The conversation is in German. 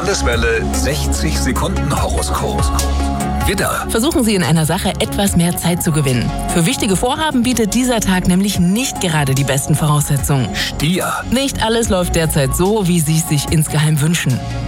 Landeswelle 60 Sekunden Horoskop. Widder. Versuchen Sie in einer Sache etwas mehr Zeit zu gewinnen. Für wichtige Vorhaben bietet dieser Tag nämlich nicht gerade die besten Voraussetzungen. Stier. Nicht alles läuft derzeit so, wie Sie es sich insgeheim wünschen.